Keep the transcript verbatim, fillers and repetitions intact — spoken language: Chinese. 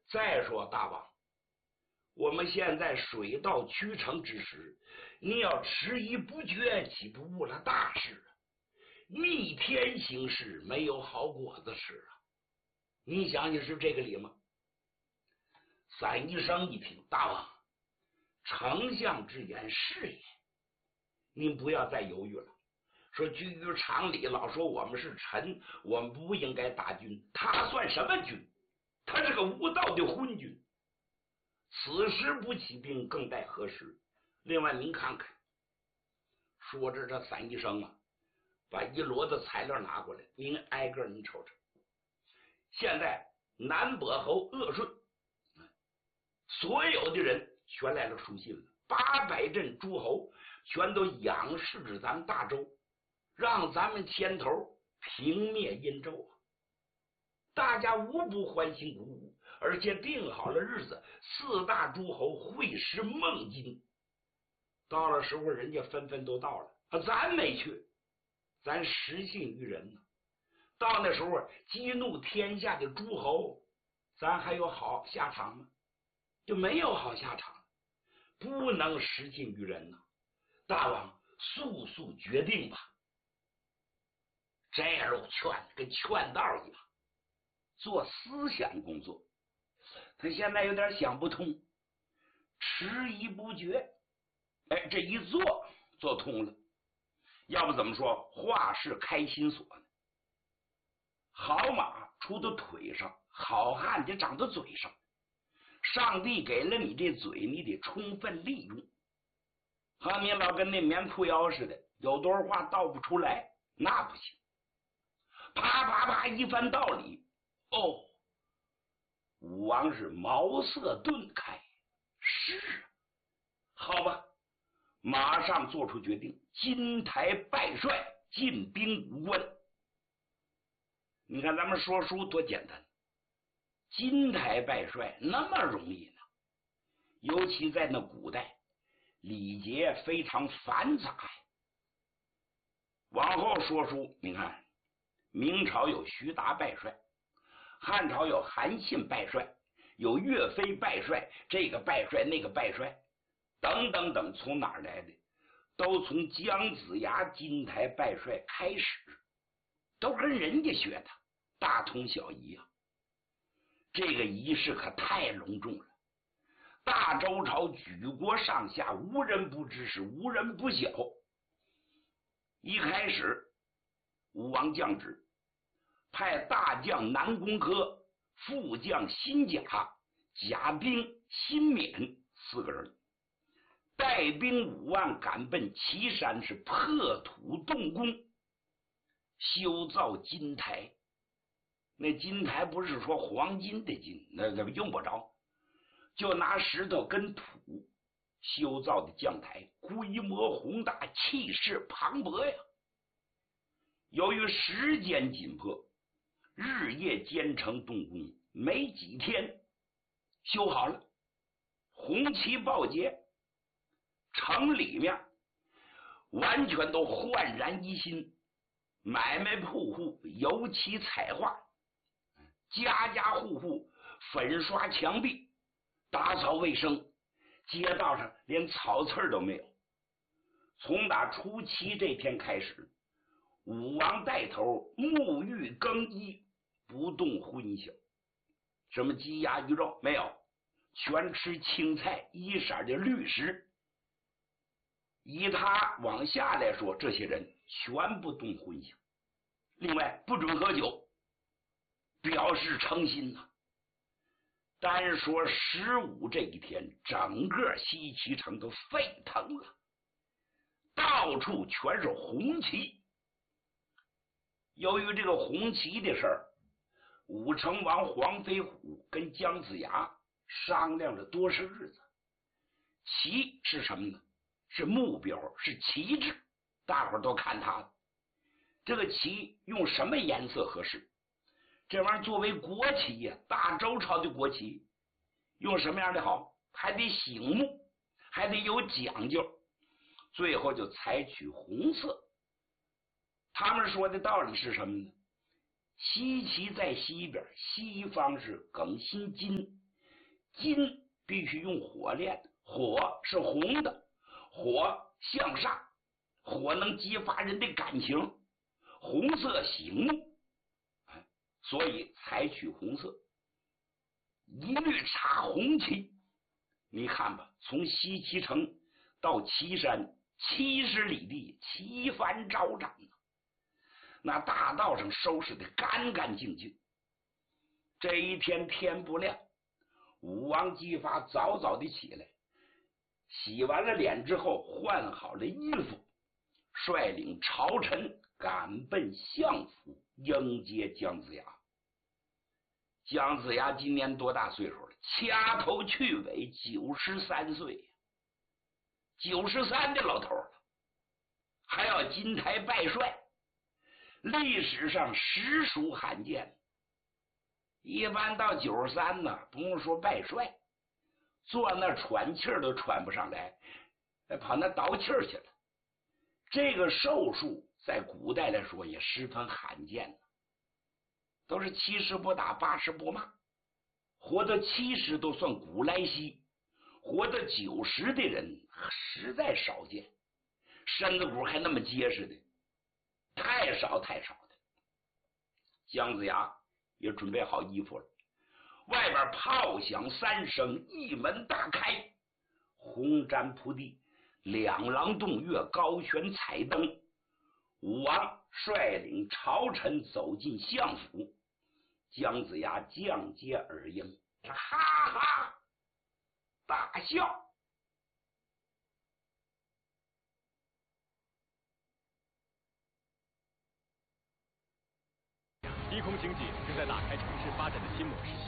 再说大王，我们现在水到渠成之时，你要迟疑不决，岂不误了大事啊？逆天行事，没有好果子吃啊！你想想是这个理吗？散医生一听，大王，丞相之言是也，您不要再犹豫了。说居于常理，老说我们是臣，我们不应该打军，他算什么军？他是个无道的昏君。此时不起兵，更待何时？另外您看看，说着这散医生啊，把一摞子材料拿过来，您挨个您瞅瞅。现在南北侯鄂顺所有的人全来了书信了，八百镇诸侯全都仰视着咱们大周，让咱们牵头平灭殷纣啊！大家无不欢欣鼓舞，而且定好了日子，四大诸侯会师孟津。到了时候，人家纷纷都到了，啊，咱没去，咱失信于人呢。到那时候激怒天下的诸侯，咱还有好下场吗？就没有好下场，不能失信于人呢。大王，速速决定吧！这样劝跟劝道一样，做思想工作。他现在有点想不通，迟疑不决。哎，这一做做通了，要不怎么说话是开心锁呢？好马出到腿上，好汉得长到嘴上。上帝给了你这嘴，你得充分利用。和你老跟那棉裤腰似的，有多少话道不出来，那不行。啪啪啪一番道理，哦，武王是茅塞顿开，是，好吧，马上做出决定，金台拜帅，进兵武关。你看咱们说书多简单，金台拜帅那么容易呢？尤其在那古代，礼节非常繁杂呀。往后说书，你看明朝有徐达拜帅，汉朝有韩信拜帅，有岳飞拜帅，这个拜帅那个拜帅等等等，从哪儿来的？都从姜子牙金台拜帅开始，都跟人家学的，大同小异啊。这个仪式可太隆重了，大周朝举国上下无人不知，是无人不晓。一开始武王降旨，派大将南宫轲、副将辛甲、甲兵辛勉四个人带兵五万赶奔岐山，是破土动工，修造金台。那金台不是说黄金的金，那那用不着，就拿石头跟土修造的将台，规模宏大，气势磅礴呀。由于时间紧迫，日夜兼程动工，没几天修好了，红旗报捷，城里面完全都焕然一新，买卖铺户油漆彩画，家家户户粉刷墙壁，打扫卫生，街道上连草刺都没有。从打初七这天开始，武王带头沐浴更衣，不动荤腥，什么鸡鸭鱼肉没有，全吃青菜，一色的绿食。以他往下来说，这些人全不动荤腥。另外不准喝酒，表示诚心呐、啊。单说十五这一天，整个西岐城都沸腾了，到处全是红旗。由于这个红旗的事儿，武成王黄飞虎跟姜子牙商量了多少日子。旗是什么呢？是目标，是旗帜，大伙儿都看他的。这个旗用什么颜色合适？这玩意儿作为国旗呀、啊，大周朝的国旗，用什么样的好？还得醒目，还得有讲究。最后就采取红色。他们说的道理是什么呢？西岐在西边，西方是庚辛金， 金必须用火炼，火是红的，火向上，火能激发人的感情，红色醒目，所以采取红色，一律插红旗。你看吧，从西岐城到岐山七十里地，旗帆招展，那大道上收拾的干干净净。这一天天不亮，武王姬发早早的起来，洗完了脸之后，换好了衣服，率领朝臣赶奔相府迎接姜子牙。姜子牙今年多大岁数了？掐头去尾九十三岁，九十三的老头了，还要金台拜帅，历史上实属罕见。一般到九十三呢，不用说拜帅，坐那喘气儿都喘不上来，跑那倒气儿去了。这个寿数在古代来说也十分罕见的，都是七十不打八十不骂，活到七十都算古来稀，活到九十的人实在少见，身子骨还那么结实的太少太少的。姜子牙也准备好衣服了，外边炮响三声，一门大开，红毡铺地，两廊洞月，高悬彩灯。武王率领朝臣走进相府，姜子牙降阶而迎，哈哈大笑。 低空经济正在打开城市发展的新模式，